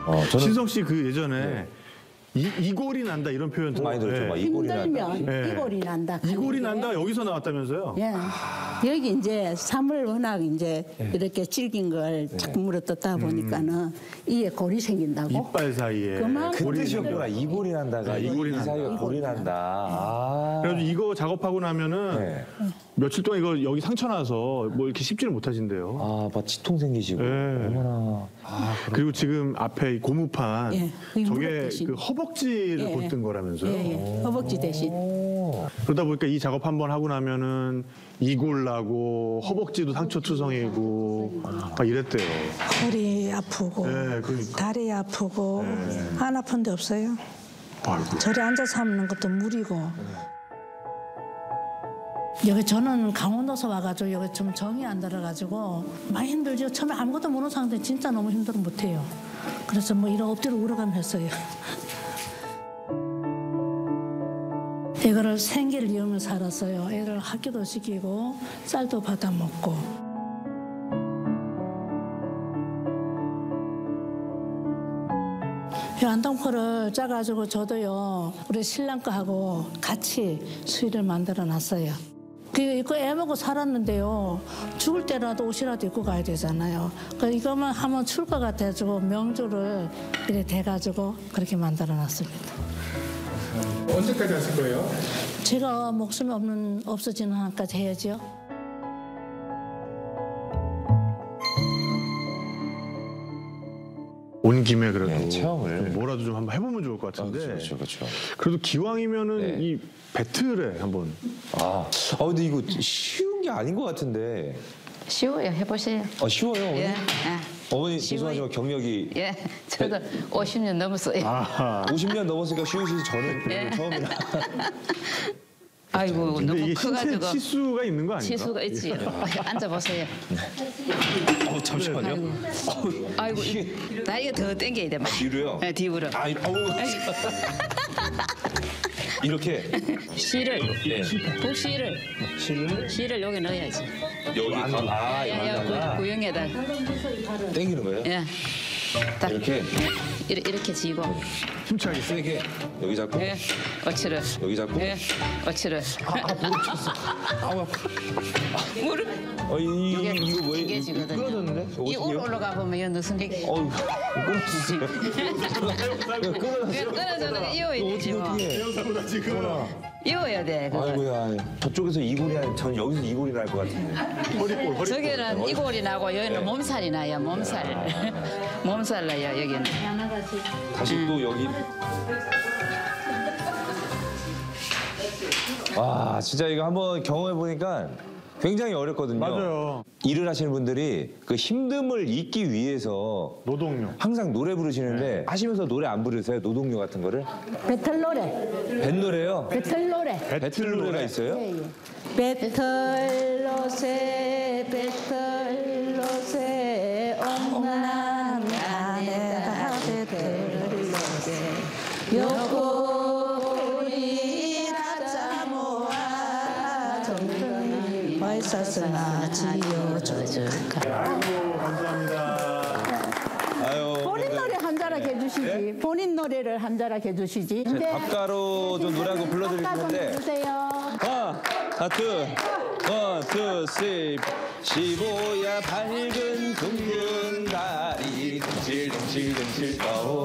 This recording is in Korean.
신성 씨 그 예전에 이골이 난다 이런 표현 많이 들었죠. 막 이골이 난다. 힘들면 이골이 난다. 이골이 난다 여기서 나왔다면서요? 예. 여기 이제 삶을 워낙 이제 이렇게 질긴 걸 자꾸 물어뜯다 보니까는 이에 골이 생긴다고. 이빨 사이에 그만큼 그 뜻이었구나. 이골이 난다가 이골이 이 사이에 난다. 골이 난다. 아. 그래가지고 이거 작업하고 나면은 며칠 동안 이거 여기 상처 나서 뭐 이렇게 씹지를 못하신대요. 아, 막 치통 생기시고. 어머나. 그리고 지금 앞에 이 고무판 예, 이 저게 무릎 대신. 그 허벅지를 예, 꽂던 거라면서요. 예. 허벅지 대신. 그러다 보니까 이 작업 한번 하고 나면은 이골 나고 허벅지도 상처 투성이고 막 이랬대요. 허리 아프고 네, 그러니까. 다리 아프고 안 아픈 데 없어요. 아이고. 저리 앉아서 하는 것도 무리고. 여기 저는 강원도서 와가지고 여기 좀 정이 안 들어가지고 많이 힘들죠. 처음에 아무것도 모르는 상태 진짜 너무 힘들어 못해요. 그래서 뭐 이런 엎드려 울어가며 했어요. 이거를 생계를 이으며 살았어요. 애를 학교도 시키고 쌀도 받아 먹고. 이 안동포를 짜가지고 저도요 우리 신랑 거하고 같이 수의를 만들어 놨어요. 이거 애 먹고 살았는데요. 죽을 때라도 옷이라도 입고 가야 되잖아요. 그러니까 이거만 하면 추울 것 같아가지고 명주를 이렇게 대가지고 그렇게 만들어 놨습니다. 언제까지 하실 거예요? 제가 목숨이 없어지는 한까지 해야죠. 온 김에 그래도 체험을. 뭐라도 좀 한번 해보면 좋을 것 같은데. 그렇죠. 그래도 기왕이면은 이 배틀에 한번. 근데 이거 쉬운 게 아닌 것 같은데. 쉬워요. 해보세요. 쉬워요, 어머니? 예. 어머니, 쉬워요. 죄송하지만 경력이 예. 저도 50년 넘었어요. 아하. 50년 넘었으니까 쉬우시지 저는 처음이라. 아이고 근데 너무 이게 커가지고 신체 치수가 있는 거 아닌가? 치수가 있지. 앉아보세요. 잠시만요. 아이고 다리가 더 당겨야 돼. 막. 뒤로요? 네, 뒤로. 이렇게 실을 예. 북실을 실을 여기 넣어야지. 여기 야야 구형에다. 땡기는 거예요? 예. 딱 이렇게 이렇게 지고. 힘차게. 세게 여기 잡고 예. 옳지를. 여기 잡고 예. 옳지를. 무릎 쳤어. 무릎. 이거 뭐예요? 이게 지거든요. 끊어졌는데? 이 올라가 보면 이 무슨 게 끊어져도 이어야 되지 뭐. 이어야 돼. 그거. 아이고야. 저쪽에서 이골이 아니라 전 여기서 이골이 날 것 같은데. 저기는 이골이 나고 여기는 몸살이 나요. 몸살. 몸살 나요 여기는. 다시 또 여기. 와, 진짜 이거 한번 경험해 보니까 굉장히 어렵거든요. 맞아요. 일을 하시는 분들이 그 힘듦을 잊기 위해서 노동요. 항상 노래 부르시는데 하시면서 노래 안 부르세요? 노동요 같은 거를? 배틀 노래. 뱃노래요? 배틀 노래. 배틀 노래가 있어요? 배틀로세 배틀로세 옥난 안에다 배틀로세 요코리 나자 모아 정등이 와이사스나 지어줄까. 아유, 본인 노래 한 자락 해주시지. 본인 노래를 한 자락 해주시지. 밥가루 좀 노래 한곡 불러드릴 텐데. 주세요. 원, 투, 쓰리. 15야 밝은 둥근 다리 둥실둥실둥실 떠오르